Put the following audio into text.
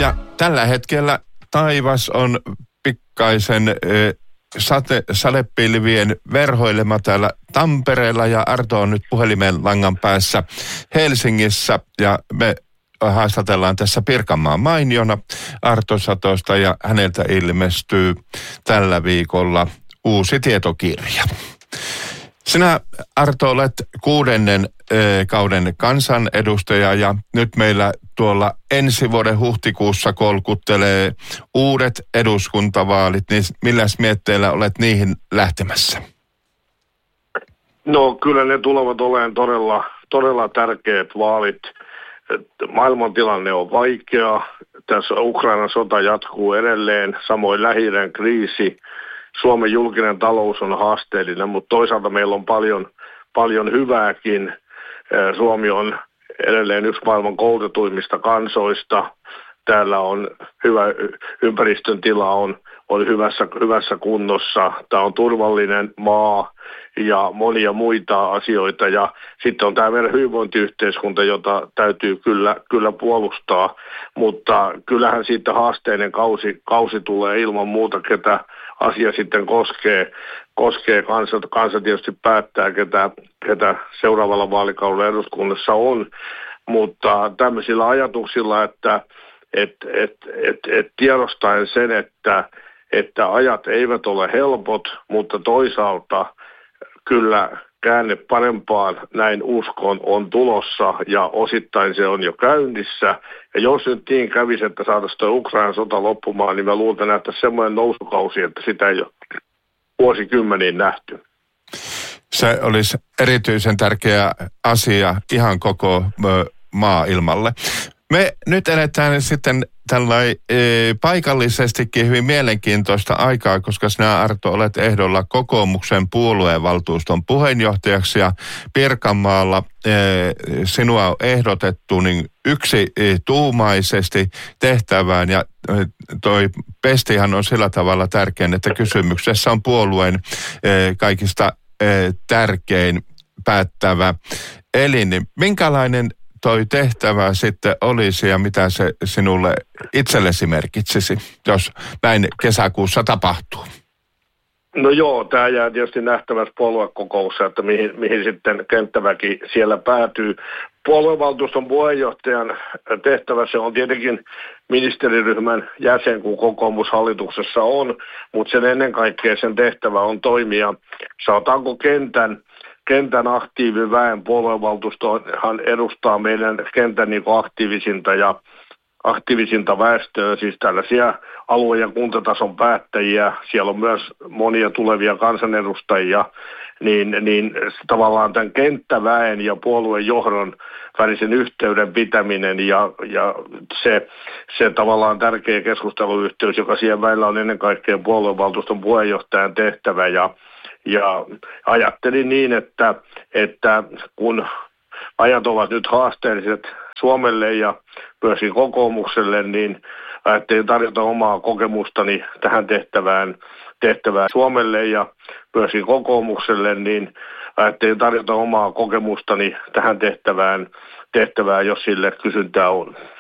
Ja tällä hetkellä taivas on pikkaisen sadepilvien verhoilema täällä Tampereella ja Arto on nyt puhelimen langan päässä Helsingissä ja me haastatellaan tässä Pirkanmaan mainiona Arto Satosta ja häneltä ilmestyy tällä viikolla uusi tietokirja. Sinä, Arto, olet 6. kauden kansanedustaja ja nyt meillä tuolla ensi vuoden huhtikuussa kolkuttelee uudet eduskuntavaalit, niin milläs mietteillä olet niihin lähtemässä? No kyllä ne tulevat olemaan todella tärkeät vaalit. Maailmantilanne on vaikea. Tässä Ukrainan sota jatkuu edelleen, samoin Lähi-idän kriisi. Suomen julkinen talous on haasteellinen, mutta toisaalta meillä on paljon hyvääkin. Suomi on edelleen yksi maailman koulutetuimmista kansoista. Täällä on hyvä ympäristön tila on hyvässä kunnossa. Tämä on turvallinen maa ja monia muita asioita. Ja sitten on tämä meidän hyvinvointiyhteiskunta, jota täytyy kyllä puolustaa. Mutta kyllähän siitä haasteinen kausi tulee ilman muuta, ketä asia sitten koskee. Kansa tietysti päättää, ketä seuraavalla vaalikaudella eduskunnassa on. Mutta tämmöisillä ajatuksilla, että tiedostaen sen, että ajat eivät ole helpot, mutta toisaalta kyllä käänne parempaan, näin uskon, on tulossa ja osittain se on jo käynnissä. Ja jos nyt niin kävisi, että saataisiin tuo Ukrainan sota loppumaan, niin mä luulen, että nähtäisiin semmoinen nousukausi, että sitä ei ole vuosikymmeniin nähty. Se olisi erityisen tärkeä asia ihan koko maailmalle. Me nyt eletään sitten tällainen paikallisestikin hyvin mielenkiintoista aikaa, koska sinä, Arto, olet ehdolla kokoomuksen puoluevaltuuston puheenjohtajaksi ja Pirkanmaalla sinua on ehdotettu niin yksituumaisesti tehtävään ja toi pestihan on sillä tavalla tärkein, että kysymyksessä on puolueen kaikista tärkein päättävä elin. Minkälainen toi tehtävä sitten olisi ja mitä se sinulle itsellesi merkitsisi, jos näin kesäkuussa tapahtuu? No joo, tämä jää tietysti nähtävästi puoluekokouksessa, että mihin sitten kenttäväki siellä päätyy. Puoluevaltuuston puheenjohtajan tehtävä se on tietenkin ministeriryhmän jäsen, kun kokoomushallituksessa on, mutta sen ennen kaikkea sen tehtävä on toimia, sanotaanko kentän aktiiviväen. Puoluevaltuustohan edustaa meidän kentän niin aktiivisinta väestöä, siis tällaisia alue- ja kuntatason päättäjiä. Siellä on myös monia tulevia kansanedustajia, niin tavallaan tämän kenttäväen ja puolueen johdon välisen yhteyden pitäminen ja se tavallaan tärkeä keskusteluyhteys, joka siellä väillä on ennen kaikkea puoluevaltuuston puheenjohtajan tehtävä ja ajattelin niin, että kun ajat ovat nyt haasteelliset Suomelle ja myöskin kokoomukselle, niin ajattelin tarjota omaa kokemustani tähän tehtävään Suomelle ja myöskin kokoomukselle, niin ajattelin tarjota omaa kokemustani tähän tehtävään, jos sille kysyntää on.